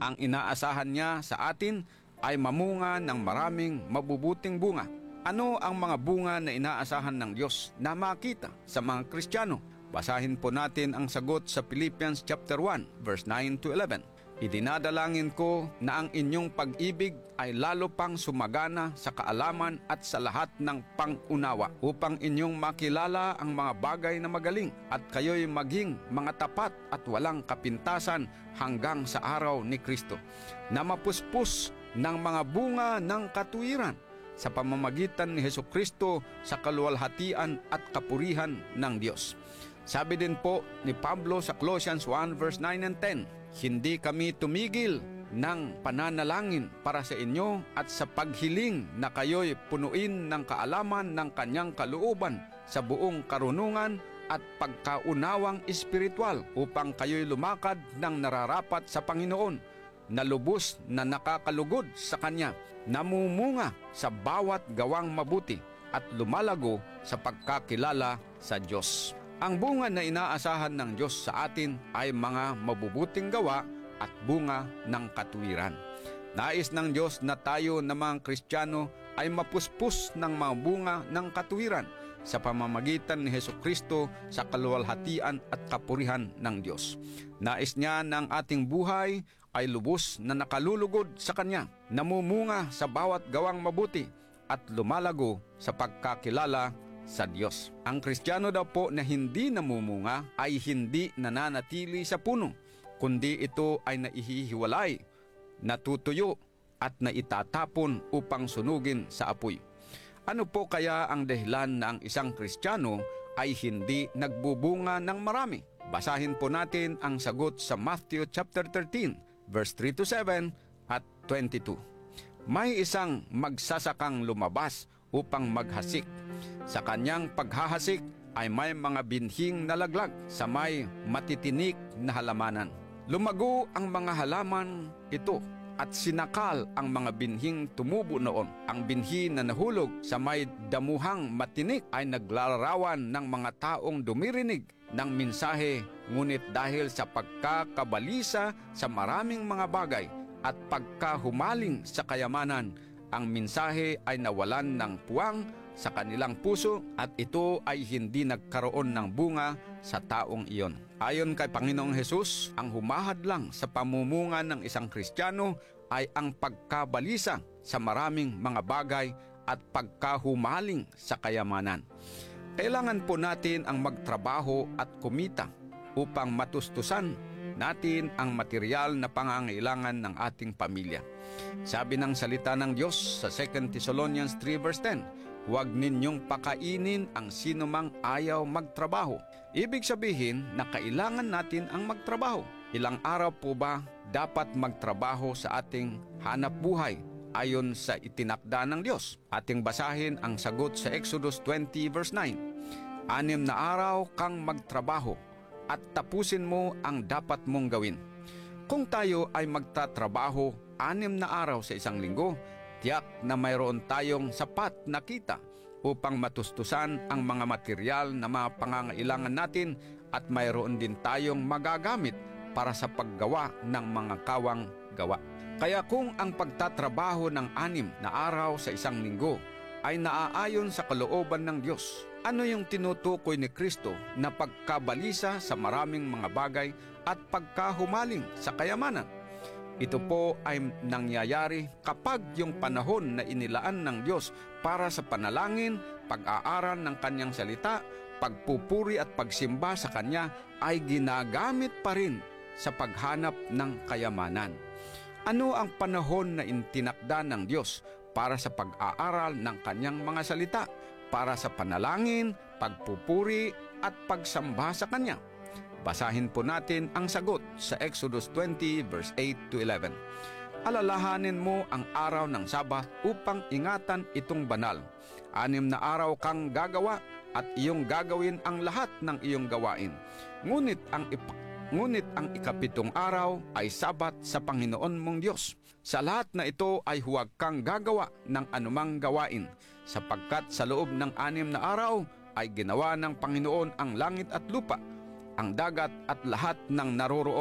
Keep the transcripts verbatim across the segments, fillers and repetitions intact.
Ang inaasahan niya sa atin ay mamunga ng maraming mabubuting bunga. Ano ang mga bunga na inaasahan ng Diyos na makita sa mga Kristiyano? Basahin po natin ang sagot sa Philippians chapter one, verse nine to eleven. Idinadalangin ko na ang inyong pag-ibig ay lalo pang sumagana sa kaalaman at sa lahat ng pangunawa upang inyong makilala ang mga bagay na magaling at kayo'y maging mga tapat at walang kapintasan hanggang sa araw ni Kristo, na mapuspos ng mga bunga ng katuwiran sa pamamagitan ni Hesukristo sa kaluwalhatian at kapurihan ng Diyos. Sabi din po ni Pablo sa Colossians one verse nine and ten, hindi kami tumigil ng pananalangin para sa inyo at sa paghiling na kayo'y punuin ng kaalaman ng kanyang kalooban sa buong karunungan at pagkaunawang espiritual upang kayo'y lumakad ng nararapat sa Panginoon, na lubos na nakakalugod sa Kanya, namumunga sa bawat gawang mabuti at lumalago sa pagkakilala sa Diyos. Ang bunga na inaasahan ng Diyos sa atin ay mga mabubuting gawa at bunga ng katuwiran. Nais ng Diyos na tayo na mga Kristiyano ay mapuspos ng mga bunga ng katuwiran sa pamamagitan ni Hesukristo sa kaluwalhatian at kapurihan ng Diyos. Nais niya na ang ating buhay ay lubos na nakalulugod sa Kanya, namumunga sa bawat gawang mabuti at lumalago sa pagkakilala sa Diyos. Ang Kristiyano daw po na hindi namumunga ay hindi nananatili sa puno, kundi ito ay naihihiwalay, natutuyo at naitatapon upang sunugin sa apoy. Ano po kaya ang dahilan na ang isang Kristiyano ay hindi nagbubunga ng marami? Basahin po natin ang sagot sa Matthew chapter thirteen, verse three to seven at twenty-two. May isang magsasakang lumabas upang maghasik. Sa kanyang paghahasik ay may mga binhing nalaglag sa may matitinik na halamanan. Lumago ang mga halaman ito at sinakal ang mga binhing tumubo noon. Ang binhi na nahulog sa may damuhang matinik ay naglalarawan ng mga taong dumirinig ng mensahe, ngunit dahil sa pagkakabalisa sa maraming mga bagay at pagkahumaling sa kayamanan, ang mensahe ay nawalan ng puwang sa kanilang puso at ito ay hindi nagkaroon ng bunga sa taong iyon. Ayon kay Panginoong Hesus, ang humahadlang sa pamumunga ng isang Kristiyano ay ang pagkabalisa sa maraming mga bagay at pagkahumaling sa kayamanan. Kailangan po natin ang magtrabaho at kumita upang matustusan natin ang material na pangangailangan ng ating pamilya. Sabi ng salita ng Diyos sa Second Thessalonians three verse ten, huwag ninyong pakainin ang sinumang ayaw magtrabaho. Ibig sabihin na kailangan natin ang magtrabaho. Ilang araw po ba dapat magtrabaho sa ating hanap buhay ayon sa itinakda ng Diyos? Ating basahin ang sagot sa Exodus twenty verse nine. Anim na araw kang magtrabaho at tapusin mo ang dapat mong gawin. Kung tayo ay magtatrabaho anim na araw sa isang linggo, tiyak na mayroon tayong sapat na kita upang matustusan ang mga material na mga pangangailangan natin at mayroon din tayong magagamit para sa paggawa ng mga kawang gawa. Kaya kung ang pagtatrabaho ng anim na araw sa isang linggo ay naaayon sa kalooban ng Diyos, ano yung tinutukoy ni Kristo na pagkabalisa sa maraming mga bagay at pagkahumaling sa kayamanan? Ito po ay nangyayari kapag yung panahon na inilaan ng Diyos para sa panalangin, pag-aaral ng Kanyang salita, pagpupuri at pagsimba sa Kanya ay ginagamit pa rin sa paghanap ng kayamanan. Ano ang panahon na intinakda ng Diyos para sa pag-aaral ng Kanyang mga salita, para sa panalangin, pagpupuri at pagsamba sa Kanya? Basahin po natin ang sagot sa Exodus twenty verse eight to eleven. Alalahanin mo ang araw ng Sabat upang ingatan itong banal. Anim na araw kang gagawa at iyong gagawin ang lahat ng iyong gawain. Ngunit ang ipak Ngunit ang ikapitong araw ay Sabat sa Panginoon mong Diyos. Sa lahat na ito ay huwag kang gagawa ng anumang gawain, sapagkat sa loob ng anim na araw ay ginawa ng Panginoon ang langit at lupa, ang dagat at lahat ng naroroon,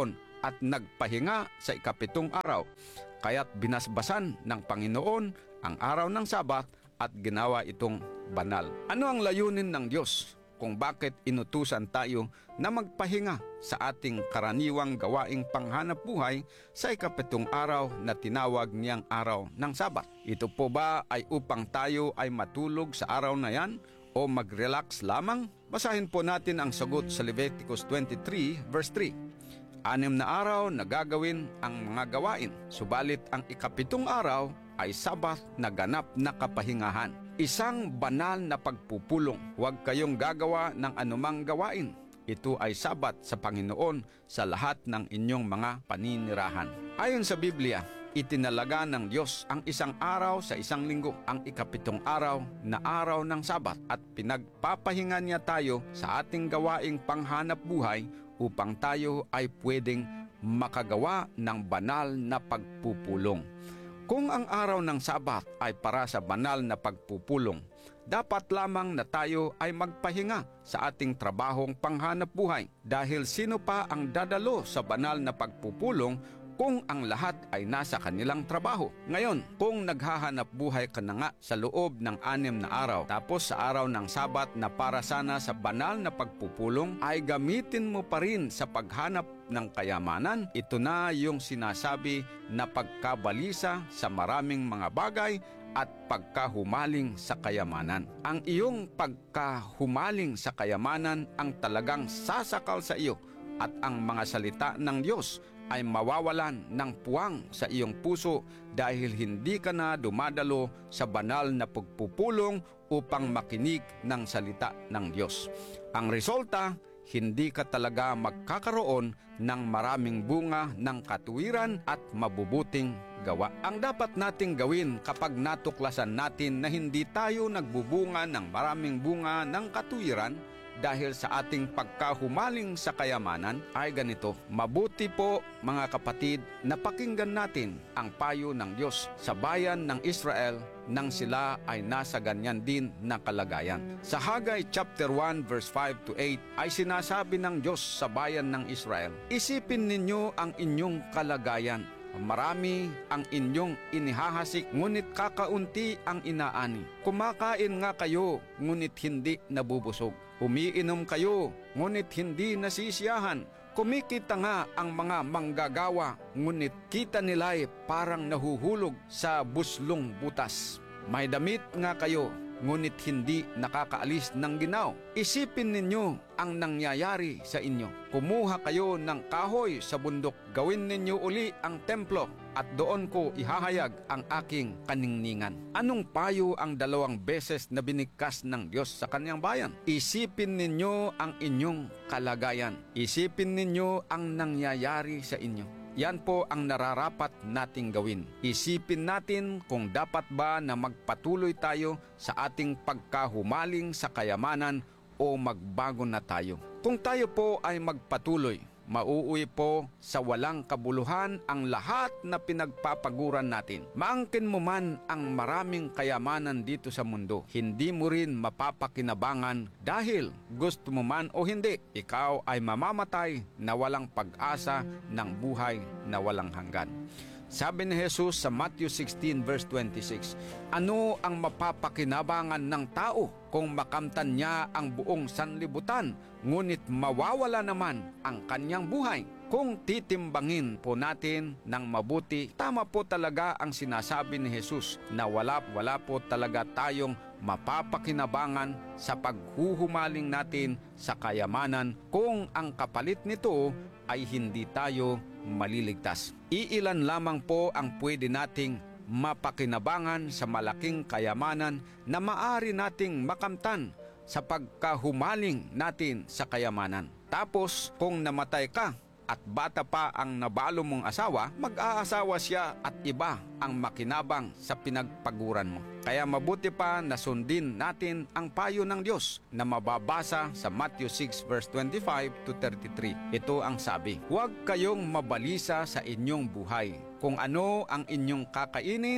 at nagpahinga sa ikapitong araw. Kaya't binasbasan ng Panginoon ang araw ng Sabat at ginawa itong banal. Ano ang layunin ng Diyos kung bakit inutusan tayo na magpahinga sa ating karaniwang gawaing panghanap buhay sa ikapitong araw na tinawag niyang araw ng Sabat? Ito po ba ay upang tayo ay matulog sa araw na yan o mag-relax lamang? Basahin po natin ang sagot sa Leviticus twenty-three verse three. Anim na araw na gagawin ang mga gawain, subalit ang ikapitong araw ay Sabat na ganap na kapahingahan. Isang banal na pagpupulong. Huwag kayong gagawa ng anumang gawain. Ito ay Sabat sa Panginoon sa lahat ng inyong mga paninirahan. Ayon sa Biblia, itinalaga ng Diyos ang isang araw sa isang linggo, ang ikapitong araw na araw ng Sabat, at pinagpapahinga niya tayo sa ating gawaing panghanap buhay upang tayo ay pwedeng makagawa ng banal na pagpupulong. Kung ang araw ng Sabat ay para sa banal na pagpupulong, dapat lamang na tayo ay magpahinga sa ating trabahong panghanap buhay, dahil sino pa ang dadalo sa banal na pagpupulong kung ang lahat ay nasa kanilang trabaho. Ngayon, kung naghahanap buhay ka na nga sa loob ng anim na araw, tapos sa araw ng Sabat na para sana sa banal na pagpupulong ay gamitin mo pa rin sa paghanap ng kayamanan, ito na yung sinasabi na pagkabalisa sa maraming mga bagay at pagkahumaling sa kayamanan. Ang iyong pagkahumaling sa kayamanan ang talagang sasakal sa iyo, at ang mga salita ng Diyos ay mawawalan ng puwang sa iyong puso dahil hindi ka na dumadalo sa banal na pagpupulong upang makinig ng salita ng Diyos. Ang resulta, hindi ka talaga magkakaroon ng maraming bunga ng katuwiran at mabubuting gawa. Ang dapat nating gawin kapag natuklasan natin na hindi tayo nagbubunga ng maraming bunga ng katuwiran dahil sa ating pagkahumaling sa kayamanan ay ganito. Mabuti po mga kapatid na pakinggan natin ang payo ng Diyos sa bayan ng Israel nang sila ay nasa ganyan din na kalagayan. Sa Haggai chapter one verse five to eight ay sinasabi ng Diyos sa bayan ng Israel, isipin ninyo ang inyong kalagayan. Marami ang inyong inihahasik, ngunit kakaunti ang inaani. Kumakain nga kayo, ngunit hindi nabubusog. Umiinom kayo, ngunit hindi nasisiyahan. Kumikita nga ang mga manggagawa, ngunit kita nila'y parang nahuhulog sa buslong butas. May damit nga kayo, ngunit hindi nakakaalis ng ginaw. Isipin ninyo ang nangyayari sa inyo. Kumuha kayo ng kahoy sa bundok, gawin ninyo uli ang templo, at doon ko ihahayag ang aking kaningningan. Anong payo ang dalawang beses na binigkas ng Diyos sa kanyang bayan? Isipin ninyo ang inyong kalagayan. Isipin ninyo ang nangyayari sa inyo. Yan po ang nararapat nating gawin. Isipin natin kung dapat ba na magpatuloy tayo sa ating pagkahumaling sa kayamanan o magbago na tayo. Kung tayo po ay magpatuloy, mauuwi po sa walang kabuluhan ang lahat na pinagpapaguran natin. Maangkin mo man ang maraming kayamanan dito sa mundo, hindi mo rin mapapakinabangan dahil gusto mo man o hindi, ikaw ay mamamatay na walang pag-asa ng buhay na walang hanggan. Sabi ni Jesus sa Matthew sixteen verse twenty-six, ano ang mapapakinabangan ng tao kung makamtan niya ang buong sanlibutan, ngunit mawawala naman ang kanyang buhay? Kung titimbangin po natin ng mabuti, tama po talaga ang sinasabi ni Jesus na wala, wala po talaga tayong mapapakinabangan sa paghuhumaling natin sa kayamanan kung ang kapalit nito ay hindi tayo maliligtas. Iilan lamang po ang pwede nating mapakinabangan sa malaking kayamanan na maaari nating makamtan sa pagkahumaling natin sa kayamanan. Tapos kung namatay ka at bata pa ang nabalo mong asawa, mag-aasawa siya at iba ang makinabang sa pinagpaguran mo. Kaya mabuti pa na sundin natin ang payo ng Diyos na mababasa sa Matthew six verse twenty-five to thirty-three. Ito ang sabi, huwag kayong mabalisa sa inyong buhay kung ano ang inyong kakainin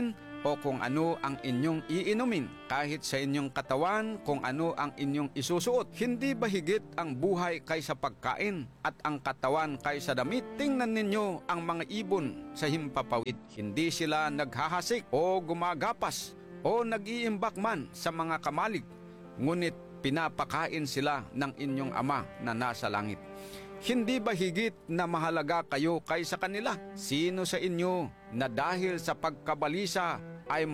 o kung ano ang inyong iinumin, kahit sa inyong katawan kung ano ang inyong isusuot. Hindi ba higit ang buhay kaysa pagkain at ang katawan kaysa damit? Tingnan ninyo ang mga ibon sa himpapawid. Hindi sila naghahasik o gumagapas o nag-iimbak man sa mga kamalig, ngunit pinapakain sila ng inyong Ama na nasa langit. Hindi ba higit na mahalaga kayo kaysa kanila? Sino sa inyo na dahil sa pagkabalisa ay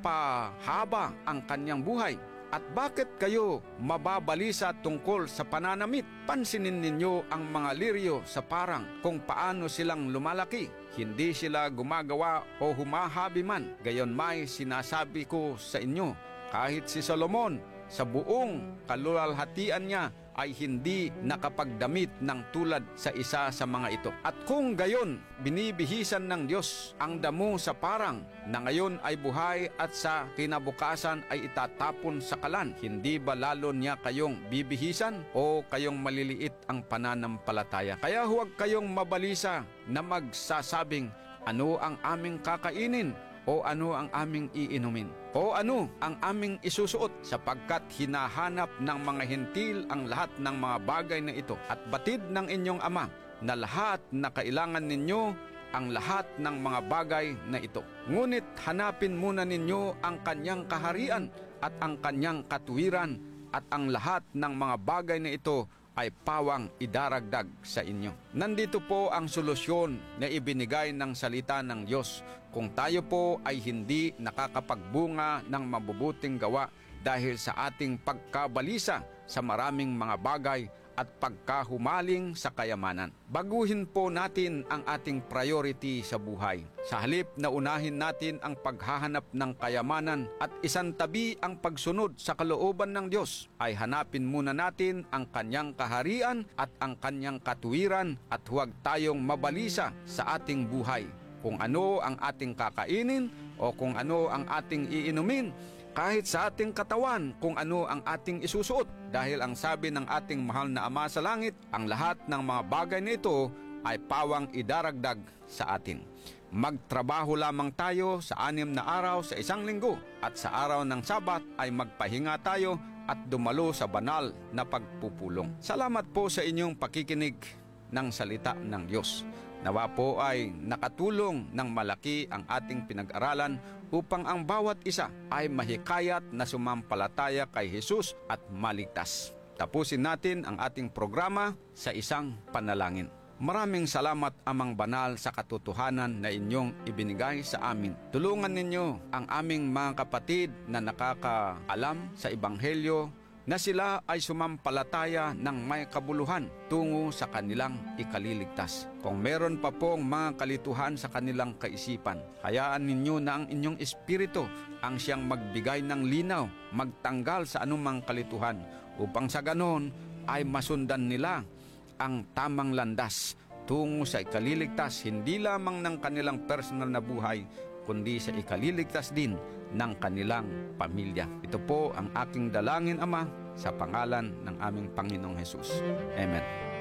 mapapahaba ang kanyang buhay? At bakit kayo mababalisa tungkol sa pananamit? Pansinin ninyo ang mga liryo sa parang kung paano silang lumalaki. Hindi sila gumagawa o humahabi man. Gayon may sinasabi ko sa inyo, kahit si Solomon sa buong kaluwalhatian niya ay hindi nakapagdamit ng tulad sa isa sa mga ito. At kung gayon, binibihisan ng Diyos ang damo sa parang na ngayon ay buhay at sa kinabukasan ay itatapon sa kalan, hindi ba lalo niya kayong bibihisan o kayong maliliit ang pananampalataya? Kaya huwag kayong mabalisa na magsasabing, ano ang aming kakainin? O ano ang aming iinumin? O ano ang aming isusuot? Sapagkat hinahanap ng mga hentil ang lahat ng mga bagay na ito, at batid ng inyong Ama na lahat na kailangan ninyo ang lahat ng mga bagay na ito. Ngunit hanapin muna ninyo ang kanyang kaharian at ang kanyang katuwiran, at ang lahat ng mga bagay na ito ay pawang idaragdag sa inyo. Nandito po ang solusyon na ibinigay ng salita ng Diyos kung tayo po ay hindi nakakapagbunga ng mabubuting gawa dahil sa ating pagkabalisa sa maraming mga bagay at pagkahumaling sa kayamanan. Baguhin po natin ang ating priority sa buhay. Sa halip na unahin natin ang paghahanap ng kayamanan at isantabi ang pagsunod sa kalooban ng Diyos, ay hanapin muna natin ang kanyang kaharian at ang kanyang katuwiran, at huwag tayong mabalisa sa ating buhay. Kung ano ang ating kakainin o kung ano ang ating iinumin, kahit sa ating katawan kung ano ang ating isusuot. Dahil ang sabi ng ating mahal na Ama sa langit, ang lahat ng mga bagay nito ay pawang idaragdag sa atin. Magtrabaho lamang tayo sa anim na araw sa isang linggo, at sa araw ng Sabat ay magpahinga tayo at dumalo sa banal na pagpupulong. Salamat po sa inyong pakikinig ng salita ng Diyos. Nawa po ay nakatulong ng malaki ang ating pinag-aralan upang ang bawat isa ay mahikayat na sumampalataya kay Jesus at maligtas. Tapusin natin ang ating programa sa isang panalangin. Maraming salamat, Amang Banal, sa katotohanan na inyong ibinigay sa amin. Tulungan ninyo ang aming mga kapatid na nakakaalam sa Ebanghelyo na sila ay sumampalataya ng may kabuluhan tungo sa kanilang ikaliligtas. Kung meron pa pong mga kalituhan sa kanilang kaisipan, hayaan ninyo na ang inyong espiritu ang siyang magbigay ng linaw, magtanggal sa anumang kalituhan, upang sa ganon ay masundan nila ang tamang landas tungo sa ikaliligtas, hindi lamang ng kanilang personal na buhay, kundi sa ikaliligtas din ng kanilang pamilya. Ito po ang aking dalangin, Ama, sa pangalan ng aming Panginoong Hesus. Amen.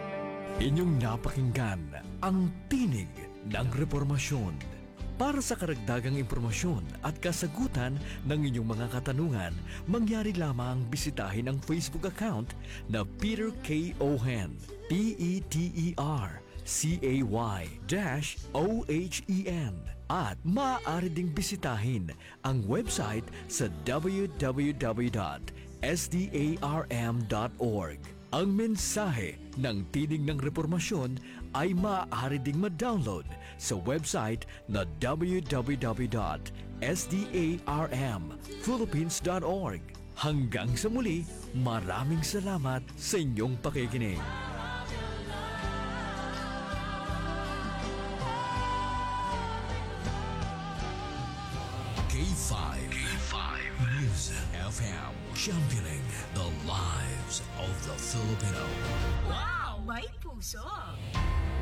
Inyong napakinggan ang Tinig ng Reformasyon. Para sa karagdagang impormasyon at kasagutan ng inyong mga katanungan, mangyari lamang bisitahin ang Facebook account na Peter K. Ohen, P E T E R C A Y O H E N. At maaari ding bisitahin ang website sa w w w dot s d a r m dot org. Ang mensahe ng Tinig ng Reformasyon ay maaari ding ma-download sa website na w w w dot s d a r m philippines dot org. Hanggang sa muli, maraming salamat sa inyong pakikinig. K five. K five. Music F M. Championing the lives of the Filipino. Wow! May puso!